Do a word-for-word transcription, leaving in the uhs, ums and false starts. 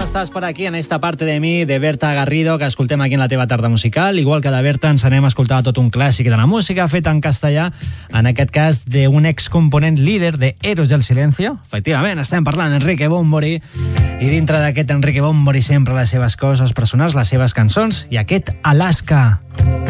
estàs per aquí en esta parte de mi, de Berta Garrido, que escoltem aquí en la teva tarda musical. Igual que de Berta ens anem a escoltar tot un clàssic de la música fet en castellà, en aquest cas d'un excomponent líder de Héroes del Silencio. Efectivament, estem parlant d'Enrique Bunbury, i dintre d'aquest Enrique Bunbury sempre les seves coses personals, les seves cançons, i aquest Alaska.